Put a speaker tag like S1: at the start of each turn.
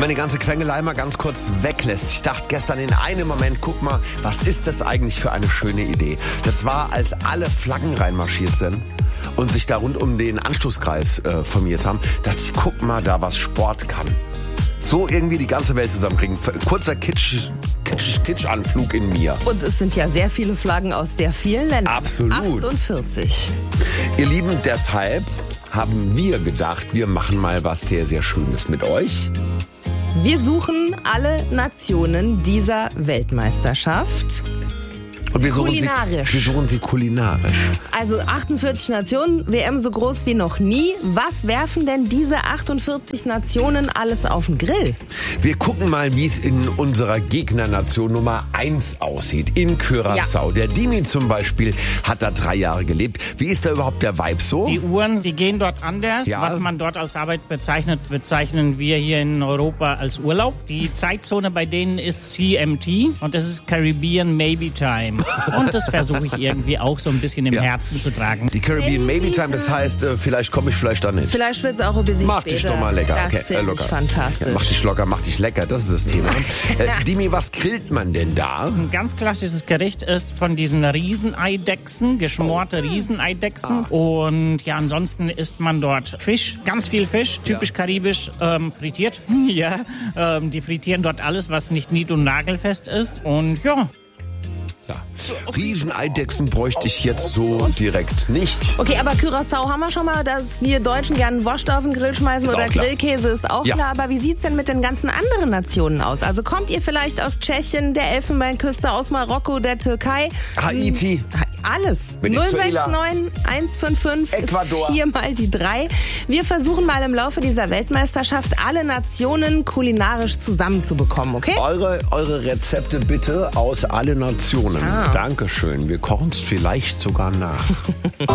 S1: man die ganze Quengelei mal ganz kurz weglässt. Ich dachte gestern in einem Moment, guck mal, was ist das eigentlich für eine schöne Idee? Das war, als alle Flaggen reinmarschiert sind und sich da rund um den Anstoßkreis formiert haben, dachte ich, guck mal da, was Sport kann. So irgendwie die ganze Welt zusammenkriegen. Kurzer Kitschanflug in mir.
S2: Und es sind ja sehr viele Flaggen aus sehr vielen Ländern.
S1: Absolut.
S2: 48.
S1: Ihr Lieben, deshalb haben wir gedacht, wir machen mal was sehr, sehr Schönes mit euch.
S2: Wir suchen alle Nationen dieser Weltmeisterschaft.
S1: Und wir suchen sie kulinarisch.
S2: Also 48 Nationen, WM so groß wie noch nie. Was werfen denn diese 48 Nationen alles auf den Grill?
S1: Wir gucken mal, wie es in unserer Gegnernation Nummer 1 aussieht. In Curaçao. Ja. Der Dimi zum Beispiel hat da 3 Jahre gelebt. Wie ist da überhaupt der Vibe so?
S3: Die Uhren, die gehen dort anders. Ja. Was man dort als Arbeit bezeichnet, bezeichnen wir hier in Europa als Urlaub. Die Zeitzone bei denen ist CMT und das ist Caribbean Maybe Time. Und das versuche ich irgendwie auch so ein bisschen im Herzen zu tragen.
S1: Die Caribbean Maybe Time, das heißt, vielleicht komme ich vielleicht dann hin.
S2: Vielleicht wird es auch ein bisschen
S1: Mach dich doch mal lecker.
S2: Das finde ich fantastisch.
S1: Ja, mach dich locker, mach dich lecker, das ist das Thema. Dimi, was grillt man denn da?
S3: Ein ganz klassisches Gericht ist von diesen Rieseneidechsen, geschmorte Rieseneidechsen. Und ja, ansonsten isst man dort Fisch, ganz viel Fisch, typisch karibisch, frittiert. Ja, die frittieren dort alles, was nicht nied- und nagelfest ist. Und ja.
S1: Rieseneidechsen bräuchte ich jetzt so direkt nicht.
S2: Okay, aber Curaçao haben wir schon mal, dass wir Deutschen gerne Wurst auf den Grill schmeißen oder Grillkäse, ist auch klar. Aber wie sieht's denn mit den ganzen anderen Nationen aus? Also kommt ihr vielleicht aus Tschechien, der Elfenbeinküste, aus Marokko, der Türkei?
S1: Haiti.
S2: Alles.
S1: Venezuela.
S2: 069 155
S1: Ecuador.
S2: 4 mal die 3. Wir versuchen mal im Laufe dieser Weltmeisterschaft alle Nationen kulinarisch zusammenzubekommen, okay?
S1: Eure Rezepte bitte aus alle Nationen. Dankeschön. Wir kochen es vielleicht sogar nach.